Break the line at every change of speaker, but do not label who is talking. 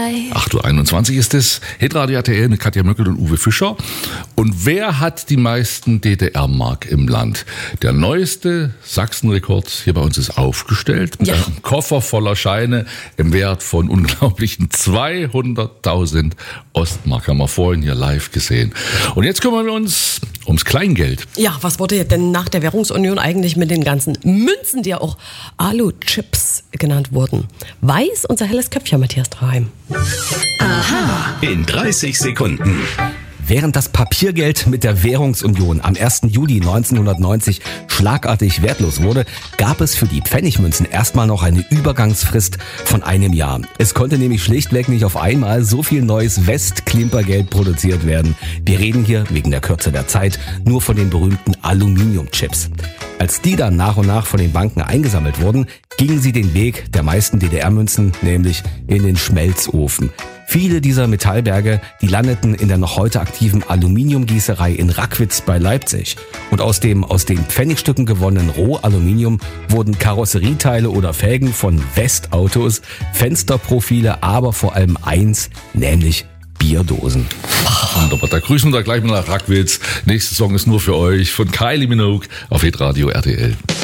8:21 Uhr ist es. Hitradio RTL mit Katja Möckel und Uwe Fischer. Und wer hat die meisten DDR-Mark im Land? Der neueste Sachsenrekord hier bei uns ist aufgestellt. Mit einem Koffer voller Scheine im Wert von unglaublichen 200.000 Ostmark. Haben wir vorhin hier live gesehen. Und jetzt kümmern wir uns ums Kleingeld.
Ja, was wurde denn nach der Währungsunion eigentlich mit den ganzen Münzen, die ja auch Alu-Chips genannt wurden? Weiß unser helles Köpfchen Matthias Traheim.
Aha. In 30 Sekunden.
Während das Papiergeld mit der Währungsunion am 1. Juli 1990 schlagartig wertlos wurde, gab es für die Pfennigmünzen erstmal noch eine Übergangsfrist von einem Jahr. Es konnte nämlich schlichtweg nicht auf einmal so viel neues Westklimpergeld produziert werden. Wir reden hier wegen der Kürze der Zeit nur von den berühmten Aluminiumchips. Als die dann nach und nach von den Banken eingesammelt wurden, gingen sie den Weg der meisten DDR-Münzen, nämlich in den Schmelzofen. Viele dieser Metallberge, die landeten in der noch heute aktiven Aluminiumgießerei in Rackwitz bei Leipzig. Und aus den Pfennigstücken gewonnenen Rohaluminium wurden Karosserieteile oder Felgen von Westautos, Fensterprofile, aber vor allem eins, nämlich Bierdosen.
Wunderbar, da grüßen wir gleich mal nach Rackwitz. Nächste Song ist nur für euch von Kylie Minogue auf Hitradio RTL.